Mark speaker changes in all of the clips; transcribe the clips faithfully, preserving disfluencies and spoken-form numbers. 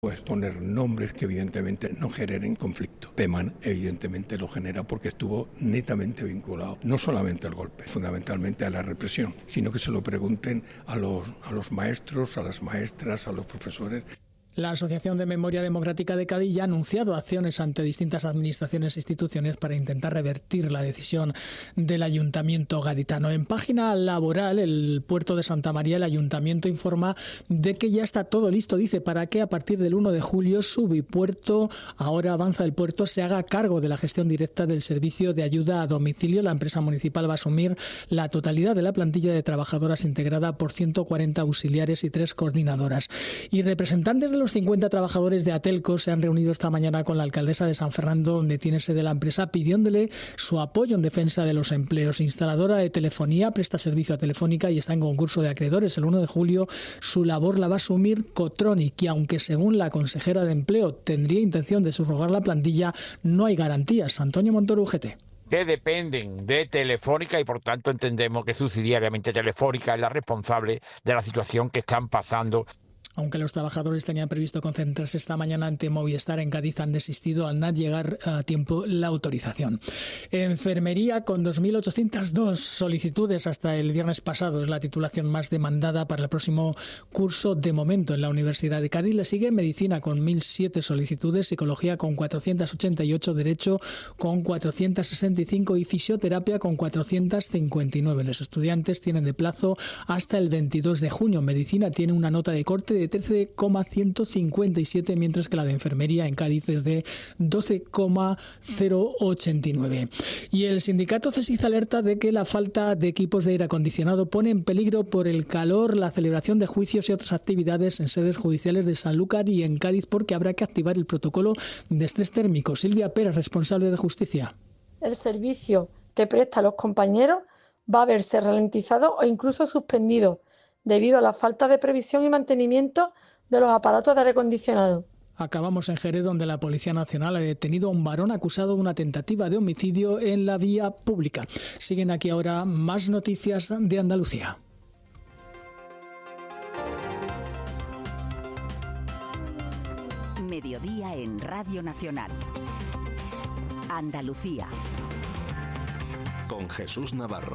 Speaker 1: Pues poner nombres que evidentemente no generen conflicto. Peman evidentemente lo genera porque estuvo netamente vinculado no solamente al golpe, fundamentalmente a la represión, sino que se lo pregunten a los, a los maestros, a las maestras, a los profesores.
Speaker 2: La Asociación de Memoria Democrática de Cádiz ya ha anunciado acciones ante distintas administraciones e instituciones para intentar revertir la decisión del Ayuntamiento gaditano. En página laboral, el puerto de Santa María, el Ayuntamiento informa de que ya está todo listo, dice, para que a partir del uno de julio su bipuerto, ahora Avanza el Puerto, se haga cargo de la gestión directa del servicio de ayuda a domicilio. La empresa municipal va a asumir la totalidad de la plantilla de trabajadoras integrada por ciento cuarenta auxiliares y tres coordinadoras. Y representantes de los cincuenta trabajadores de Atelco se han reunido esta mañana con la alcaldesa de San Fernando, donde tiene sede la empresa, pidiéndole su apoyo en defensa de los empleos. Instaladora de telefonía, presta servicio a Telefónica y está en concurso de acreedores. El uno de julio su labor la va a asumir Cotronic, y aunque según la consejera de Empleo tendría intención de subrogar la plantilla, no hay garantías. Antonio Montoro, U G T.
Speaker 3: Que dependen de Telefónica y por tanto entendemos que subsidiariamente Telefónica es la responsable de la situación que están pasando.
Speaker 2: Aunque los trabajadores tenían previsto concentrarse esta mañana ante Movistar en Cádiz, han desistido al no llegar a tiempo la autorización. Enfermería, con dos mil ochocientas dos solicitudes hasta el viernes pasado, es la titulación más demandada para el próximo curso de momento en la Universidad de Cádiz. Le sigue Medicina con mil siete solicitudes, Psicología con cuatrocientas ochenta y ocho, Derecho con cuatrocientas sesenta y cinco y Fisioterapia con cuatrocientas cincuenta y nueve. Los estudiantes tienen de plazo hasta el veintidós de junio. Medicina tiene una nota de corte de de trece coma ciento cincuenta y siete, mientras que la de Enfermería en Cádiz es de doce coma cero ochenta y nueve. Y el sindicato CESIZ alerta de que la falta de equipos de aire acondicionado pone en peligro por el calor la celebración de juicios y otras actividades en sedes judiciales de Sanlúcar y en Cádiz, porque habrá que activar el protocolo de estrés térmico. Silvia Pérez, responsable de Justicia.
Speaker 4: El servicio que presta a los compañeros va a verse ralentizado o incluso suspendido, debido a la falta de previsión y mantenimiento de los aparatos de aire acondicionado.
Speaker 2: Acabamos en Jerez, donde la Policía Nacional ha detenido a un varón acusado de una tentativa de homicidio en la vía pública. Siguen aquí ahora más noticias de Andalucía.
Speaker 5: Mediodía en Radio Nacional. Andalucía.
Speaker 6: Con Jesús Navarro.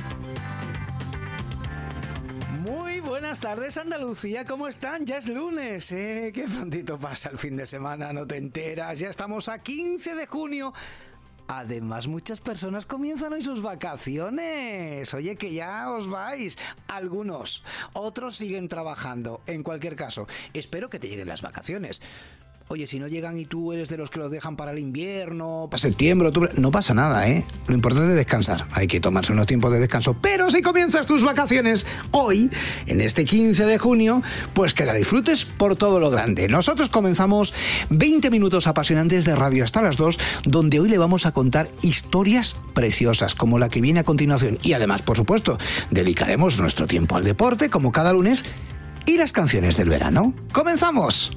Speaker 7: Muy buenas tardes, Andalucía, ¿cómo están? Ya es lunes, ¿eh? Qué prontito pasa el fin de semana, no te enteras. Ya estamos a quince de junio. Además, muchas personas comienzan hoy sus vacaciones. Oye, que ya os vais. Algunos, otros siguen trabajando. En cualquier caso, espero que te lleguen las vacaciones. Oye, si no llegan y tú eres de los que los dejan para el invierno, para septiembre, octubre, no pasa nada, ¿eh? Lo importante es descansar. Hay que tomarse unos tiempos de descanso. Pero si comienzas tus vacaciones hoy, en este quince de junio, pues que la disfrutes por todo lo grande. Nosotros comenzamos veinte minutos apasionantes de radio hasta las dos, donde hoy le vamos a contar historias preciosas, como la que viene a continuación. Y además, por supuesto, dedicaremos nuestro tiempo al deporte, como cada lunes, y las canciones del verano. ¡Comenzamos!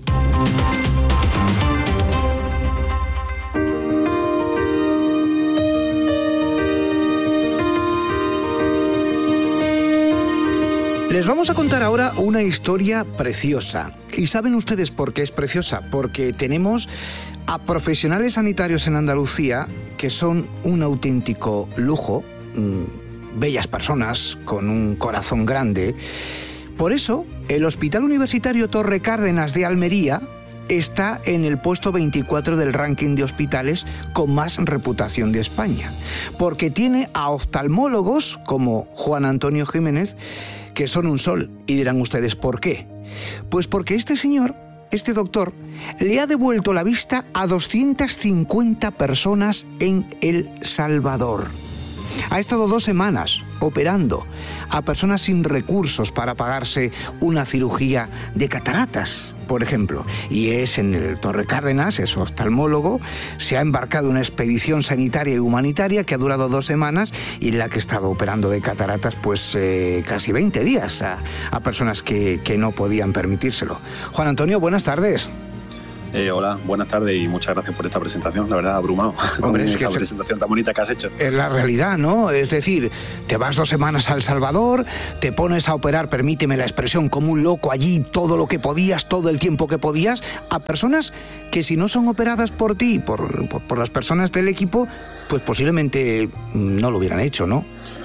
Speaker 7: Les vamos a contar ahora una historia preciosa. ¿Y saben ustedes por qué es preciosa? Porque tenemos a profesionales sanitarios en Andalucía que son un auténtico lujo, mmm, bellas personas con un corazón grande. Por eso, el Hospital Universitario Torre Cárdenas de Almería está en el puesto veinticuatro del ranking de hospitales con más reputación de España, porque tiene a oftalmólogos como Juan Antonio Jiménez, que son un sol. Y dirán ustedes, ¿por qué? Pues porque este señor, este doctor, le ha devuelto la vista a doscientas cincuenta personas en El Salvador. Ha estado dos semanas operando a personas sin recursos para pagarse una cirugía de cataratas, por ejemplo. Y es en el Torre Cárdenas, es oftalmólogo, se ha embarcado en una expedición sanitaria y humanitaria que ha durado dos semanas y en la que ha estado operando de cataratas pues eh, casi veinte días a, a personas que, que no podían permitírselo. Juan Antonio, buenas tardes.
Speaker 8: Eh, hola, buenas tardes y muchas gracias por esta presentación. La verdad, abrumado.
Speaker 7: Hombre, es que
Speaker 8: esta presentación tan bonita que has hecho.
Speaker 7: Es la realidad, ¿no? Es decir, te vas dos semanas a El Salvador, te pones a operar, permíteme la expresión, como un loco allí, todo lo que podías, todo el tiempo que podías, a personas que si no son operadas por ti, por, por, por las personas del equipo, pues posiblemente no lo hubieran hecho, ¿no?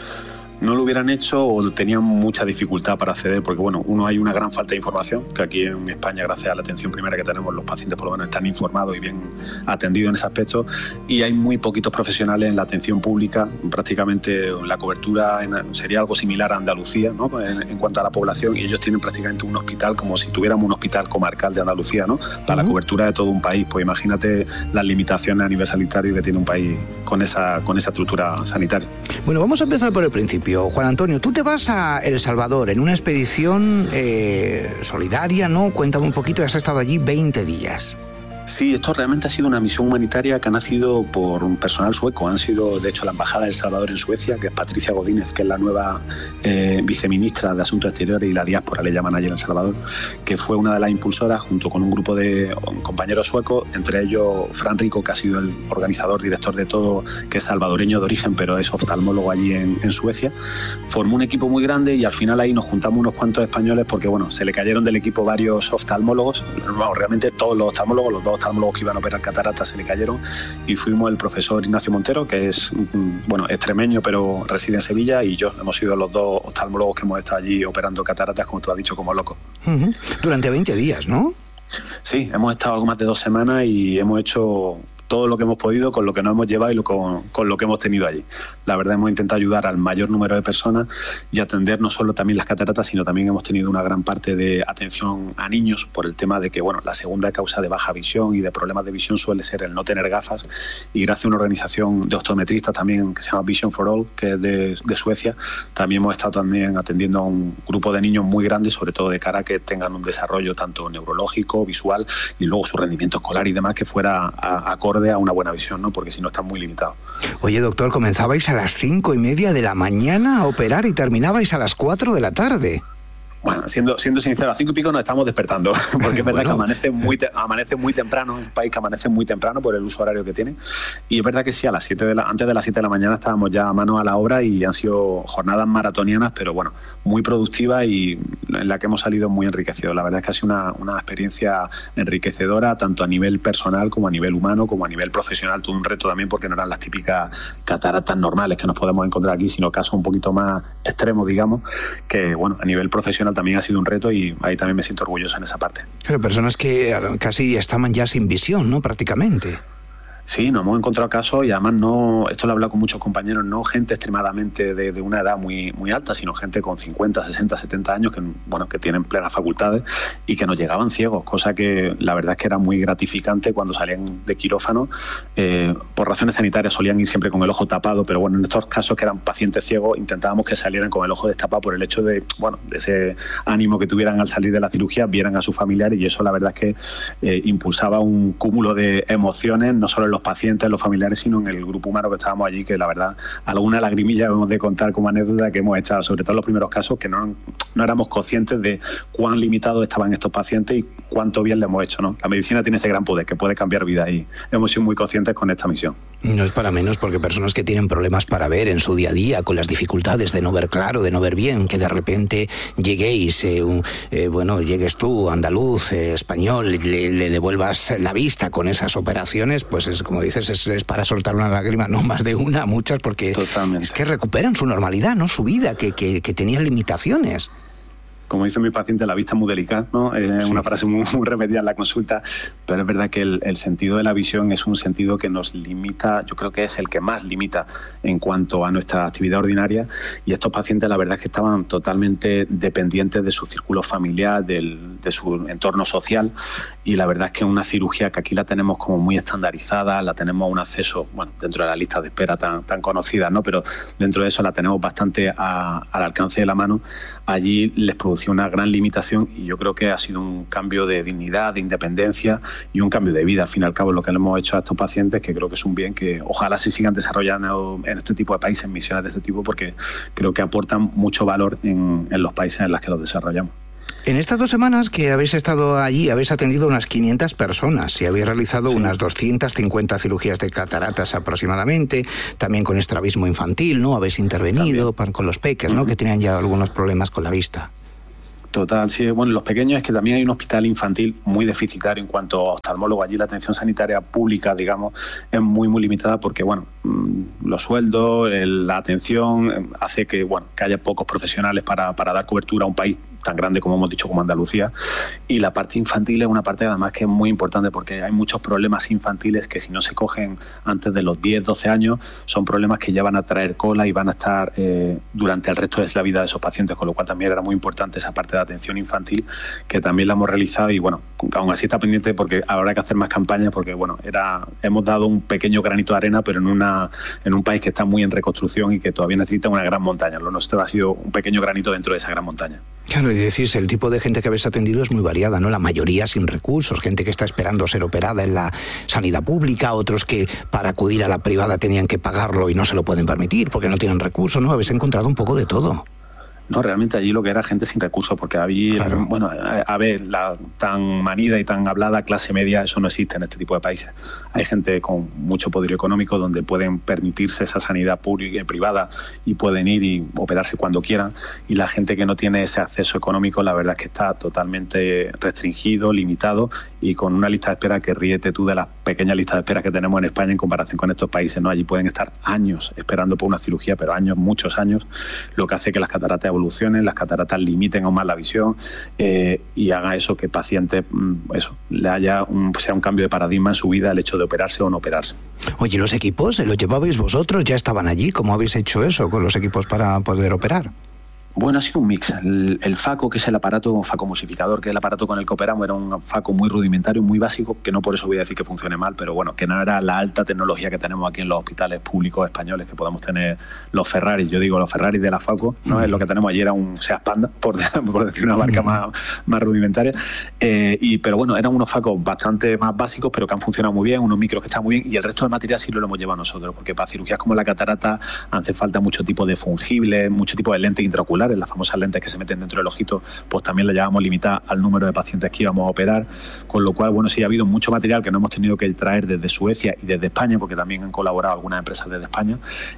Speaker 8: No lo hubieran hecho o tenían mucha dificultad para acceder, porque bueno, uno hay una gran falta de información, que aquí en España, gracias a la atención primaria que tenemos, los pacientes por lo menos están informados y bien atendidos en ese aspecto, y hay muy poquitos profesionales en la atención pública. Prácticamente la cobertura en, sería algo similar a Andalucía, ¿no? En, en cuanto a la población, y ellos tienen prácticamente un hospital como si tuviéramos un hospital comarcal de Andalucía, ¿no? Para uh-huh. la cobertura de todo un país. Pues imagínate las limitaciones a nivel sanitario que tiene un país con esa, con esa estructura sanitaria.
Speaker 7: Bueno, vamos a empezar por el principio. Juan Antonio, tú te vas a El Salvador en una expedición eh, solidaria, ¿no? Cuéntame un poquito, has estado allí veinte días.
Speaker 8: Sí, esto realmente ha sido una misión humanitaria que ha nacido por un personal sueco. Han sido, de hecho, la Embajada de El Salvador en Suecia, que es Patricia Godínez, que es la nueva eh, viceministra de Asuntos Exteriores y la diáspora, le llaman allí en El Salvador, que fue una de las impulsoras junto con un grupo de compañeros suecos, entre ellos Fran Rico, que ha sido el organizador, director de todo, que es salvadoreño de origen, pero es oftalmólogo allí en, en Suecia. Formó un equipo muy grande y al final ahí nos juntamos unos cuantos españoles porque, bueno, se le cayeron del equipo varios oftalmólogos. Bueno, realmente todos los oftalmólogos, los dos oftalmólogos que iban a operar cataratas se le cayeron, y fuimos el profesor Ignacio Montero, que es bueno extremeño pero reside en Sevilla, y yo. Hemos sido los dos oftalmólogos que hemos estado allí operando cataratas, como tú has dicho, como locos.
Speaker 7: Uh-huh. Durante veinte días, ¿no?
Speaker 8: Sí, hemos estado algo más de dos semanas y hemos hecho todo lo que hemos podido con lo que nos hemos llevado y lo, con, con lo que hemos tenido allí. La verdad, hemos intentado ayudar al mayor número de personas y atender no solo también las cataratas, sino también hemos tenido una gran parte de atención a niños por el tema de que, bueno, la segunda causa de baja visión y de problemas de visión suele ser el no tener gafas, y gracias a una organización de optometristas también que se llama Vision for All, que es de, de Suecia, también hemos estado también atendiendo a un grupo de niños muy grandes, sobre todo de cara a que tengan un desarrollo tanto neurológico, visual y luego su rendimiento escolar y demás que fuera a, acorde a una buena visión, ¿no? Porque si no están muy limitados.
Speaker 7: Oye, doctor, comenzabais a las cinco y media de la mañana a operar y terminabais a las cuatro de la tarde.
Speaker 8: Bueno, siendo, siendo sincero, a cinco y pico nos estamos despertando, porque es verdad bueno. que amanece muy, te, amanece muy temprano, es un país que amanece muy temprano por el uso horario que tiene, y es verdad que sí, a las siete de la, antes de las siete de la mañana estábamos ya a mano a la obra, y han sido jornadas maratonianas, pero bueno, muy productivas y en la que hemos salido muy enriquecidos. La verdad es que ha sido una, una experiencia enriquecedora, tanto a nivel personal como a nivel humano, como a nivel profesional, todo un reto también, porque no eran las típicas cataratas normales que nos podemos encontrar aquí, sino casos un poquito más extremos, digamos, que bueno, a nivel profesional también ha sido un reto, y ahí también me siento orgulloso en esa parte.
Speaker 7: Pero personas que casi estaban ya sin visión, ¿no? Prácticamente.
Speaker 8: Sí, nos hemos encontrado casos, y además no, esto lo he hablado con muchos compañeros, no gente extremadamente de, de una edad muy muy alta, sino gente con cincuenta, sesenta, setenta años que bueno que tienen plenas facultades y que nos llegaban ciegos, cosa que la verdad es que era muy gratificante cuando salían de quirófano. Eh, por razones sanitarias solían ir siempre con el ojo tapado, pero bueno, en estos casos que eran pacientes ciegos intentábamos que salieran con el ojo destapado por el hecho de, bueno, de ese ánimo que tuvieran al salir de la cirugía, vieran a sus familiares, y eso la verdad es que eh, impulsaba un cúmulo de emociones, no solo en los pacientes, los familiares, sino en el grupo humano que estábamos allí, que la verdad, alguna lagrimilla hemos de contar como anécdota que hemos echado, sobre todo en los primeros casos, que no, no éramos conscientes de cuán limitados estaban estos pacientes y cuánto bien le hemos hecho, ¿no? La medicina tiene ese gran poder, que puede cambiar vidas, y hemos sido muy conscientes con esta misión.
Speaker 7: No es para menos, porque personas que tienen problemas para ver en su día a día, con las dificultades de no ver claro, de no ver bien, que de repente lleguéis, eh, un, eh, bueno, llegues tú, andaluz, eh, español, le, le devuelvas la vista con esas operaciones, pues es como dices, es, es para soltar una lágrima, no más de una, muchas, porque Totalmente. Es que recuperan su normalidad, ¿no? Su vida, que, que, que tenía limitaciones.
Speaker 8: Como dice mi paciente, la vista es muy delicada, ¿no? Es sí. una frase muy, muy repetida en la consulta, pero es verdad que el, el sentido de la visión es un sentido que nos limita, yo creo que es el que más limita en cuanto a nuestra actividad ordinaria, y estos pacientes la verdad es que estaban totalmente dependientes de su círculo familiar, del, de su entorno social, y la verdad es que es una cirugía que aquí la tenemos como muy estandarizada, la tenemos a un acceso, bueno, dentro de la lista de espera tan, tan conocida, ¿no? Pero dentro de eso la tenemos bastante a, al alcance de la mano. Allí les producía una gran limitación, y yo creo que ha sido un cambio de dignidad, de independencia y un cambio de vida. Al fin y al cabo, lo que le hemos hecho a estos pacientes, que creo que es un bien que ojalá se sigan desarrollando en este tipo de países, en misiones de este tipo, porque creo que aportan mucho valor en, en los países en los que los desarrollamos.
Speaker 7: En estas dos semanas que habéis estado allí, habéis atendido unas quinientas personas y habéis realizado sí. unas doscientas cincuenta cirugías de cataratas aproximadamente, también con estrabismo infantil, ¿no? Habéis intervenido para, con los peques, ¿no? Uh-huh. Que tenían ya algunos problemas con la vista.
Speaker 8: Total, sí. Bueno, los pequeños es que también hay un hospital infantil muy deficitario en cuanto a oftalmólogo. Allí la atención sanitaria pública, digamos, es muy, muy limitada porque, bueno, los sueldos, la atención hace que, bueno, que haya pocos profesionales para, para dar cobertura a un país tan grande como hemos dicho como Andalucía, y la parte infantil es una parte además que es muy importante porque hay muchos problemas infantiles que si no se cogen antes de los diez, doce años son problemas que ya van a traer cola y van a estar eh, durante el resto de la vida de esos pacientes, con lo cual también era muy importante esa parte de atención infantil que también la hemos realizado y bueno, aún así está pendiente porque habrá que hacer más campañas porque bueno, era hemos dado un pequeño granito de arena pero en una en un país que está muy en reconstrucción y que todavía necesita una gran montaña. Lo nuestro ha sido un pequeño granito dentro de esa gran montaña.
Speaker 7: Claro, y decís, el tipo de gente que habéis atendido es muy variada, ¿no? La mayoría sin recursos, gente que está esperando ser operada en la sanidad pública, otros que para acudir a la privada tenían que pagarlo y no se lo pueden permitir porque no tienen recursos, ¿no? Habéis encontrado un poco de todo.
Speaker 8: No, realmente allí lo que era gente sin recursos, porque había, claro. bueno, a, a ver, la tan manida y tan hablada clase media, eso no existe en este tipo de países. Hay gente con mucho poder económico donde pueden permitirse esa sanidad pública y privada y pueden ir y operarse cuando quieran, y la gente que no tiene ese acceso económico, la verdad es que está totalmente restringido, limitado y con una lista de espera que ríete tú de las pequeñas listas de espera que tenemos en España en comparación con estos países, ¿no? Allí pueden estar años esperando por una cirugía, pero años, muchos años, lo que hace que las cataratas evolucionen, las cataratas limiten aún más la visión eh, y haga eso que el paciente eso, le haya un, sea un cambio de paradigma en su vida el hecho de operarse o no operarse.
Speaker 7: Oye, ¿los equipos los llevabais vosotros? ¿Ya estaban allí? ¿Cómo habéis hecho eso con los equipos para poder operar?
Speaker 8: Bueno, ha sido un mix. El, el FACO, que es el aparato facomosificador, que es el aparato con el que operamos, era un FACO muy rudimentario, muy básico, que no por eso voy a decir que funcione mal, pero bueno, que no era la alta tecnología que tenemos aquí en los hospitales públicos españoles, que podemos tener los Ferraris. Yo digo, los Ferraris de la FACO, no es lo que tenemos allí, era un Seat Panda, por, por decir una marca más, más rudimentaria. Eh, y, pero bueno, eran unos FACOs bastante más básicos, pero que han funcionado muy bien, unos micros que están muy bien, y el resto del material sí lo hemos llevado nosotros, porque para cirugías como la catarata hace falta mucho tipo de fungibles, mucho tipo de lentes intraoculares, las famosas lentes que se meten dentro del ojito, pues también la llevamos limitada al número de pacientes que íbamos a operar, con lo cual, bueno, sí ha habido mucho material que no hemos tenido que traer desde Suecia y desde España, porque también han colaborado algunas empresas desde España,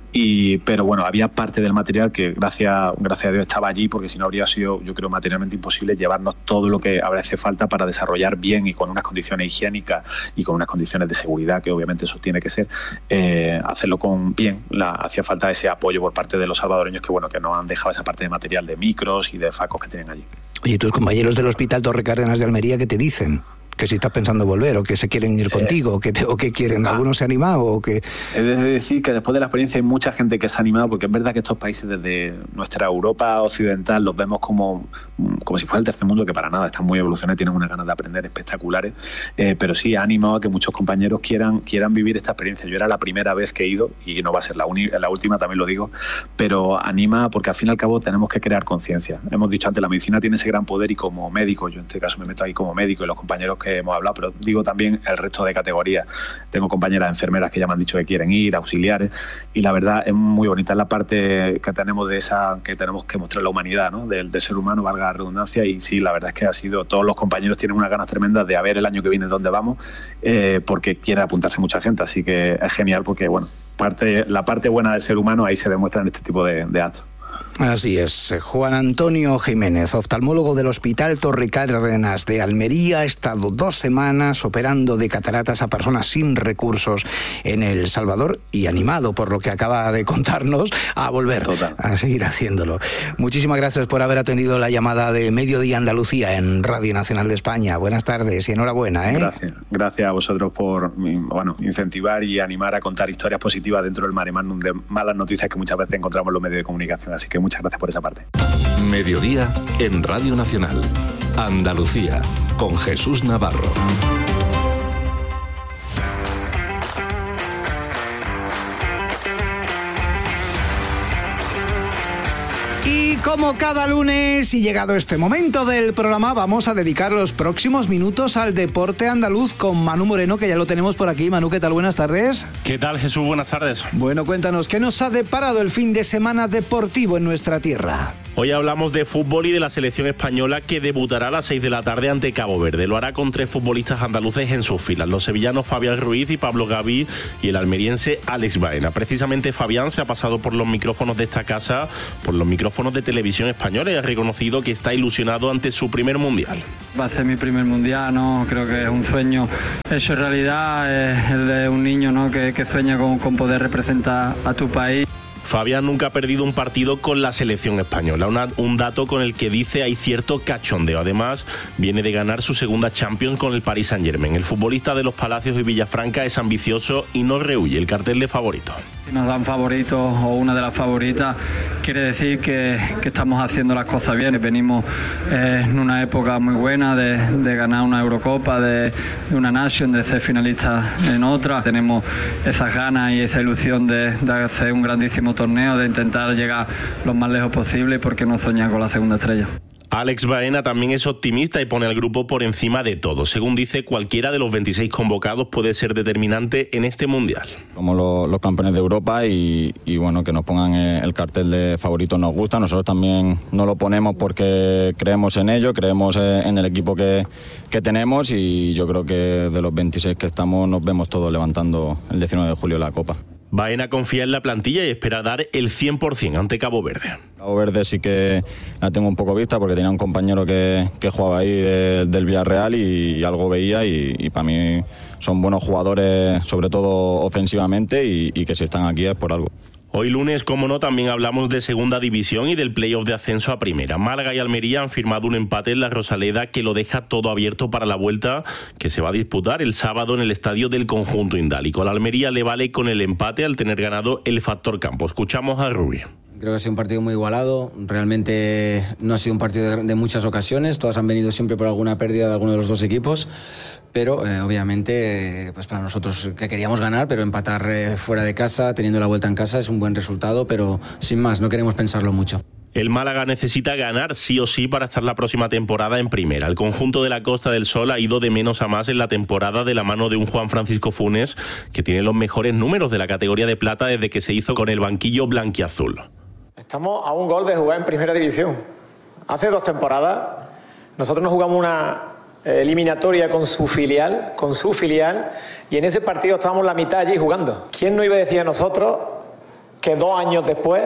Speaker 8: y pero bueno, había parte del material que gracias, gracias a Dios estaba allí, porque si no habría sido, yo creo, materialmente imposible llevarnos todo lo que habría hace falta para desarrollar bien y con unas condiciones higiénicas y con unas condiciones de seguridad, que obviamente eso tiene que ser, eh, hacerlo con bien. La, hacía falta ese apoyo por parte de los salvadoreños que, bueno, que nos han dejado esa parte de material de micros y de facos que tienen allí.
Speaker 7: Oye, tus compañeros del Hospital Torre Cárdenas de Almería, ¿qué te dicen? Que si estás pensando volver o que se quieren ir contigo, o que, te, o que quieren, ah, algunos se han animado o que...
Speaker 8: He de decir que después de la experiencia hay mucha gente que se ha animado, porque es verdad que estos países desde nuestra Europa occidental los vemos como, como si fuera el tercer mundo, que para nada, están muy evolucionados, tienen unas ganas de aprender espectaculares, eh, pero sí ha animado a que muchos compañeros quieran, quieran vivir esta experiencia. Yo era la primera vez que he ido y no va a ser la, uni, la última, también lo digo, pero anima porque al fin y al cabo tenemos que crear conciencia. Hemos dicho antes, la medicina tiene ese gran poder y como médico, yo en este caso me meto ahí como médico y los compañeros que hemos hablado, pero digo también el resto de categorías. Tengo compañeras enfermeras que ya me han dicho que quieren ir, auxiliares, y la verdad es muy bonita la parte que tenemos de esa, que tenemos que mostrar la humanidad, ¿no? Del, del ser humano, valga la redundancia, y sí, la verdad es que ha sido, todos los compañeros tienen unas ganas tremendas de a ver el año que viene dónde vamos, eh, porque quiere apuntarse mucha gente, así que es genial porque, bueno, parte, la parte buena del ser humano ahí se demuestra en este tipo de, de actos.
Speaker 7: Así es. Juan Antonio Jiménez, oftalmólogo del Hospital Torre Cárdenas de Almería, ha estado dos semanas operando de cataratas a personas sin recursos en El Salvador y animado por lo que acaba de contarnos a volver Total. a seguir haciéndolo. Muchísimas gracias por haber atendido la llamada de Mediodía Andalucía en Radio Nacional de España. Buenas tardes y enhorabuena, ¿eh?
Speaker 8: Gracias. Gracias a vosotros por, bueno, incentivar y animar a contar historias positivas dentro del mare magnum de malas noticias que muchas veces encontramos en los medios de comunicación. Así que muchas gracias por esa parte.
Speaker 6: Mediodía en Radio Nacional. Andalucía, con Jesús Navarro.
Speaker 7: Y como cada lunes y llegado este momento del programa, vamos a dedicar los próximos minutos al deporte andaluz con Manu Moreno, que ya lo tenemos por aquí. Manu, ¿qué tal? Buenas tardes.
Speaker 9: ¿Qué tal, Jesús? Buenas tardes.
Speaker 7: Bueno, cuéntanos, ¿qué nos ha deparado el fin de semana deportivo en nuestra tierra?
Speaker 9: Hoy hablamos de fútbol y de la selección española que debutará a las seis de la tarde ante Cabo Verde. Lo hará con tres futbolistas andaluces en sus filas, los sevillanos Fabián Ruiz y Pablo Gaví y el almeriense Alex Baena. Precisamente Fabián se ha pasado por los micrófonos de esta casa, por los micrófonos de Televisión Española, y ha reconocido que está ilusionado ante su primer mundial.
Speaker 10: Va a ser mi primer mundial, ¿no? Creo que es un sueño hecho realidad, es el de un niño, ¿no? que, que sueña con, con poder representar a tu país.
Speaker 9: Fabián nunca ha perdido un partido con la selección española, una, un dato con el que dice hay cierto cachondeo. Además, viene de ganar su segunda Champions con el Paris Saint-Germain. El futbolista de los Palacios y Villafranca es ambicioso y no rehúye el cartel de favorito.
Speaker 10: Si nos dan favoritos o una de las favoritas, quiere decir que, que estamos haciendo las cosas bien. Venimos eh, en una época muy buena de, de ganar una Eurocopa, de, de una Nation, de ser finalistas en otra. Tenemos esas ganas y esa ilusión de, de hacer un grandísimo torneo, de intentar llegar lo más lejos posible y por qué no soñar con la segunda estrella.
Speaker 9: Alex Baena también es optimista y pone al grupo por encima de todo. Según dice, cualquiera de los veintiséis convocados puede ser determinante en este Mundial.
Speaker 11: Somos los, los campeones de Europa y, y bueno, que nos pongan el cartel de favoritos nos gusta. Nosotros también nos lo ponemos porque creemos en ello, creemos en el equipo que, que tenemos y yo creo que de los veintiséis que estamos nos vemos todos levantando el diecinueve de julio la Copa.
Speaker 9: Baena confía en la plantilla y espera dar el cien por ciento ante Cabo Verde.
Speaker 11: Cabo Verde sí que la tengo un poco vista porque tenía un compañero que, que jugaba ahí de, del Villarreal y, y algo veía y, y para mí son buenos jugadores, sobre todo ofensivamente y, y que si están aquí es por algo.
Speaker 9: Hoy lunes, como no, también hablamos de segunda división y del playoff de ascenso a primera. Málaga y Almería han firmado un empate en la Rosaleda que lo deja todo abierto para la vuelta que se va a disputar el sábado en el estadio del conjunto indálico. A la Almería le vale con el empate al tener ganado el factor campo. Escuchamos a Rubí.
Speaker 12: Creo que ha sido un partido muy igualado, realmente no ha sido un partido de, de muchas ocasiones, todas han venido siempre por alguna pérdida de alguno de los dos equipos, pero eh, obviamente pues para nosotros que queríamos ganar, pero empatar eh, fuera de casa, teniendo la vuelta en casa es un buen resultado, pero sin más, no queremos pensarlo mucho.
Speaker 9: El Málaga necesita ganar sí o sí para estar la próxima temporada en primera. El conjunto de la Costa del Sol ha ido de menos a más en la temporada de la mano de un Juan Francisco Funes que tiene los mejores números de la categoría de plata desde que se hizo con el banquillo blanquiazul.
Speaker 13: Estamos a un gol de jugar en primera división. Hace dos temporadas nosotros nos jugamos una eliminatoria con su filial, con su filial, y en ese partido estábamos la mitad allí jugando. ¿Quién nos iba a decir a nosotros que dos años después,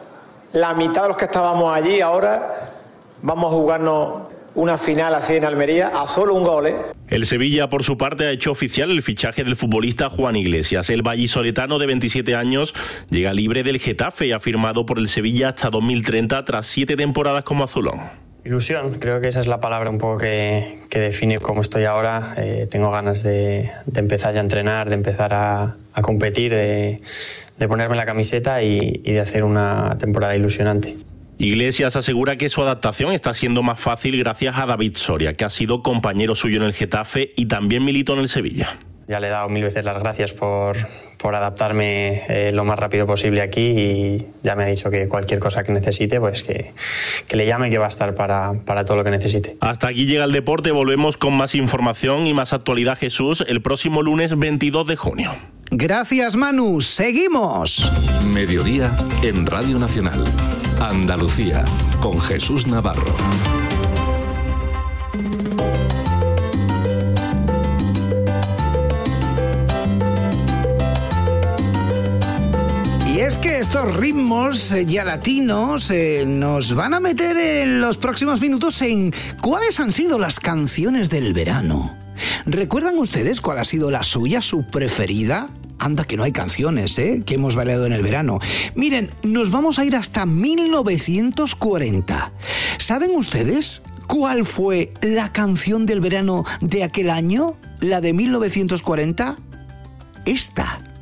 Speaker 13: la mitad de los que estábamos allí ahora vamos a jugarnos una final así en Almería a solo un gol, ¿eh?
Speaker 9: El Sevilla, por su parte, ha hecho oficial el fichaje del futbolista Juan Iglesias. El vallisoletano de veintisiete años llega libre del Getafe y ha firmado por el Sevilla hasta dos mil treinta tras siete temporadas como azulón.
Speaker 14: Ilusión, creo que esa es la palabra un poco que, que define cómo estoy ahora. Eh, tengo ganas de, de empezar ya a entrenar, de empezar a, a competir, de, de ponerme la camiseta y, y de hacer una temporada ilusionante.
Speaker 9: Iglesias asegura que su adaptación está siendo más fácil gracias a David Soria, que ha sido compañero suyo en el Getafe y también militó en el Sevilla.
Speaker 14: Ya le he dado mil veces las gracias por, por adaptarme eh, lo más rápido posible aquí y ya me ha dicho que cualquier cosa que necesite, pues que, que le llame, que va a estar para, para todo lo que necesite.
Speaker 9: Hasta aquí llega el deporte, volvemos con más información y más actualidad, Jesús, el próximo lunes veintidós de junio.
Speaker 7: Gracias, Manu. Seguimos.
Speaker 6: Mediodía en Radio Nacional. Andalucía, con Jesús Navarro.
Speaker 7: Y es que estos ritmos eh, ya latinos eh, nos van a meter en los próximos minutos en cuáles han sido las canciones del verano. ¿Recuerdan ustedes cuál ha sido la suya, su preferida? Anda que no hay canciones, ¿eh?, que hemos bailado en el verano. Miren, nos vamos a ir hasta mil novecientos cuarenta. ¿Saben ustedes cuál fue la canción del verano de aquel año? ¿La de mil novecientos cuarenta? Esta.